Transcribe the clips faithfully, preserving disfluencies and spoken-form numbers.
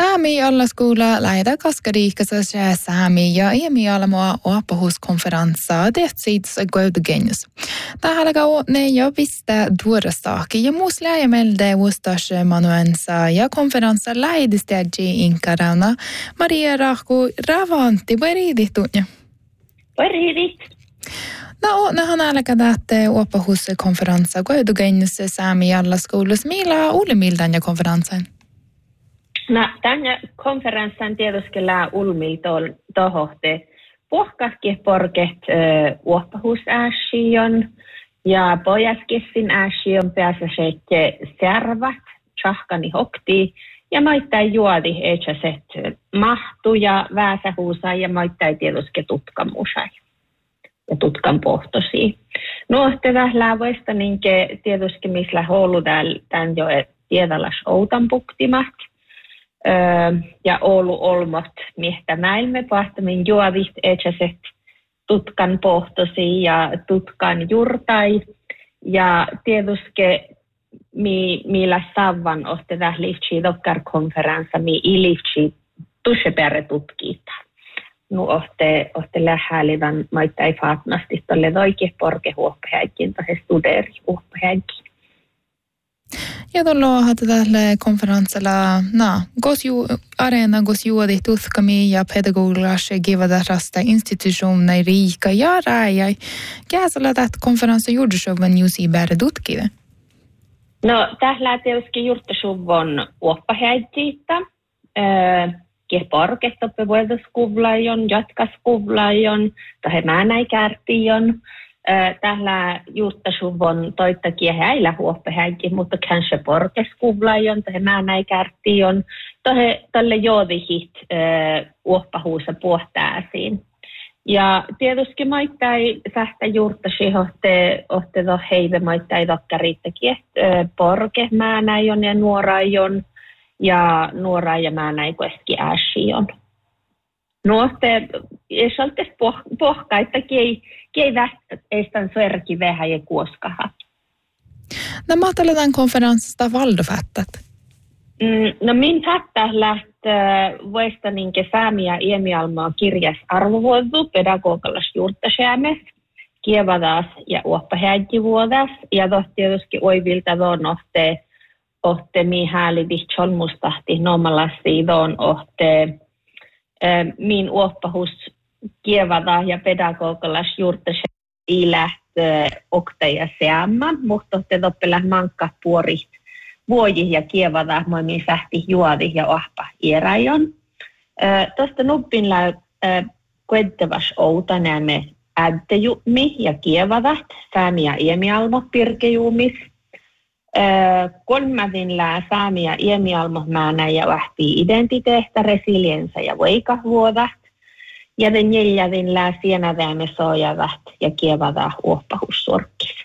Saami allaskola lähdä kaskariikasessa saami ja iemialmoa oapuhuskonferenssaa tehtsiits goudugenius. Tähän ne jo pistä duorastaakin ja muus läjämelde ustas manuensa ja konferenssa lähdistäji inkarauna Maria Rahku Ravanti veridit tunja. Veridit. No, nähän älkä tähte oapuhuskonferenssa goudugenius saami allaskolus millä ulimildan ja konferenssen. No, tänne konferenssan tietyskellä ulmilta tohohte pohkahki porket uoppahusääsiön ja pojaskessin ääsiön päässä seitte servat, tjahkani hokti ja maittain juodi etsäset mahtu ja vääsähuusa ja maittain tietyske tutkamusai ja tutkan pohtosi. No, te vählää voista niinke tietyske misla houlu tän jo tiedalas outan puktimat. Öö, ja Oulu olmot, mistä näilme pahtamin juovit etsäset tutkan pohtosi ja tutkan jurtai. Ja tietysti mi, millä savan ohte vählivtsi dokkarkonferenssa, mi ilivtsi tussepääre tutkiita. Nu ohte, ohte lähälivan maittai faatnasti tolle oikein porke huoppahäikin tai studeri huoppahäikin. Ja tuolla hade tälle konferenssilla, na, gos ju arena gos juodi tutkami ja pedagoglas givada rasta institutioner rika ja räjäi. Käsellä tätä konferenssi juurtasuvun jusi bäre tutkide? No, tällä tietysti juurtasuvun uoppahäitsiitä. Keporket oppe vuodoskuvlajon, jatkaskuvlajon, tai määnäikärtijon. Tällä juurtasuvun toittakia häillä huoppahäikin, mutta kanske porkeskuvlajon, tai määnäikärtijon, tai tälle joodihit uoppahuusa puhtääsiin. Ja tietysti maittai sähtä juurtasi ohte, ohte to heive maittai tokkariittakin, porke määnäijon ja nuoraijon, ja nuorai ja määnäikoeski ääsijon. No, te ei oltais pohkaa, että ei, ei vähtä, ei sitä sörki vähän ja kuoskaha. No, mahtaletaan konferenssista valdofattat? Mm, no, min fattaa lähtee vuesta niinke Saami ja Iemialmaa kirjas arvovuodu pedagogallas juurtasäämes, kievadas ja uoppahäikivuodas. Ja tohti tietysti oivilta tuon ohte, ohte mihääli cholmustahti nomalasi tuon ohte, min uoppahus kievada ja pedagogallas juurtasäämes ei lähtee okteja seamma, mutta te toppelä mankka puorit vuoji ja kievada moimin sähti juodi ja ahpa ierajon. Tuosta nuppinla kuettavas outa näemme ädtejummi ja kievadat, Saami ja Iemialmo pirkejumis. Kolmadinla Saami ja Iemialmo määnä ja vahtii identiteettä, resiliensa ja veikavuodat. Ja den neljädinla sienädäämme sojavat ja kievada uoppahussorkkis.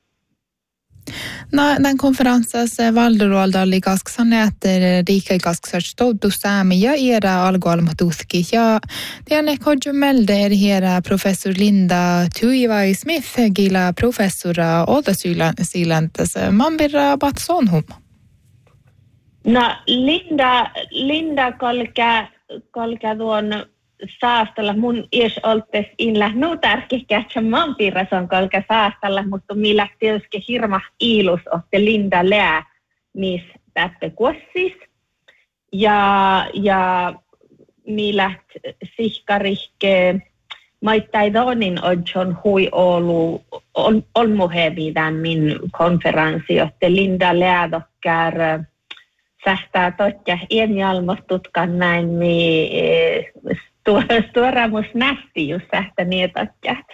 No, den konferenssassa valdoruolda oli kasksanne, että riikka kasksars toutu Saami ja era algoalmatutki. Ja tiedän kodjumelde er hera professor Linda Tuivai-Smith gila professora Oda-Sylantässä Mambira Batsonhum. No, Linda, Linda kolka, kolka tuon saastalla mun ies oltes inla no tärkeä maanpiirras on kolka saastalla, mutta millä tietysti hirma iilus ohte Linda lää mis täppe kuossis. Ja, ja millä sihkarihke maittai donin odjon hui olu on, on muhevidän min konferenssi, ohte Linda lää dokkar sähtää totja Iemialmostutkan näin mi Tuoramus nähti just sähtä nietatjat.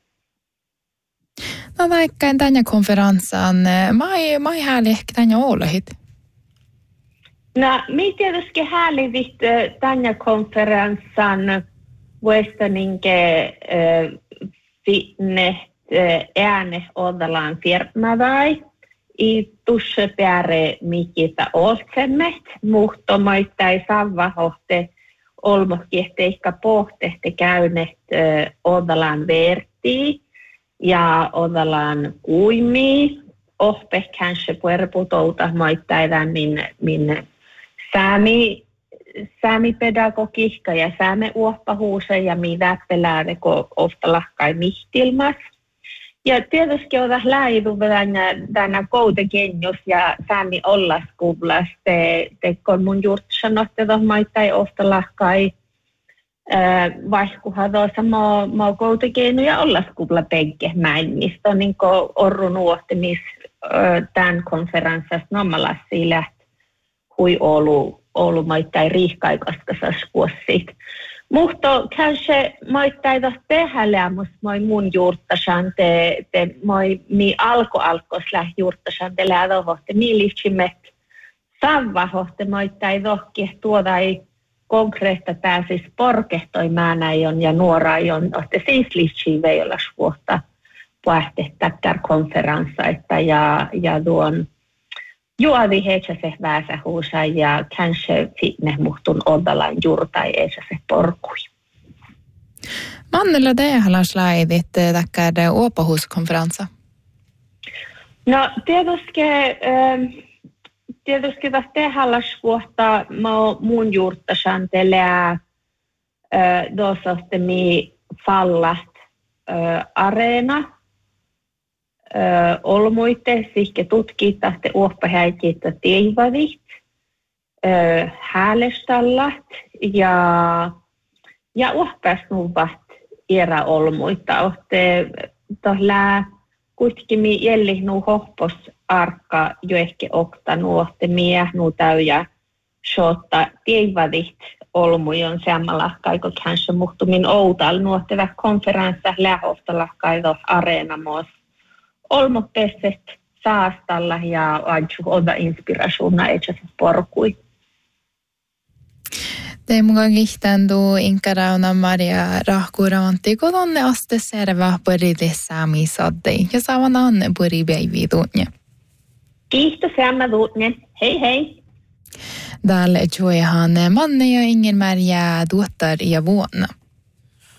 No vaikka tänne konferenssan, mä ei hääli ehkä tänne olehit. No, mi tietysti häälivit tänne konferenssan vuesta niinke finne ääne odalaan firmadai. I tusse pääre mikitä oltsemmet, mutta maittai savvahohte olmohki ehkä pohtehti käyneet äh, odalaan vertii ja odalaan kuimii. Ohpe kanske puerputouta moittaidan min, min Saami, saamipedagogiikka ja saameuoppahuuse ja mitä pelääde, kun ofta lahkai mihtilmas. Ja tietysti on lähidu tänä koutekennus ja saami ollaskuvlas, te, te kun mun juurt sanotte, että maita ei ofta lahkai vaikkuhan tuossa mä, mä koutekennu ja ollaskuvla penke männistä, niin kuin orru nuohtimis tämän konferenssasta nommalasi läht hui Oulu, Oulu maittain riihkaikaskasas kuossit. Mutta kanske maittain toh tehdä lämmus moi mun juurtasan te, te moi mi alko alkos läh juurtasan te lähdohohte mi liitsimet savvahohte maittain tohki tuodai konkreetta pääsis porkehtoi määnäion ja nuoraion ohte siis liitsi veillä vuotta puhte täkkär konferenssa että ja ja tuon juovi heitsä se väsähuusa ja kanske fitne muhtun odalan juurtai eisä se porkui. Mannella te halas laidit täkkär uopahuuskonferenssa? No tietysti Tietysti tästä halas vuotta mun juurtasan telää dosohtemi fallat areena olmuitte sihke tutkita te uoppahäikitä teivadit häälestallat ja ja uoppasnuvat era olmuita ohte tohlää kuitenkin jäljellä nuu hoppos arkka jo ehkä okta nuohte mieh nuu täyjä shotta teivadit olmujon samalla kaiko kanske muhtumin outal nuohteva konferenssa lähostalla kaito areenamos olmupesset saastalla ja adju oda inspirationa etsäs porkui. Det är många gihtan då inkarauna Maria rahkuraanti kodonne aste serva puride sami sadde. Ja saavan anne puri päivi tuunne. Kiitos samma tuunne. Hei hei. Täällä joihan manne ja ingen Maria tuottar ja vuonna.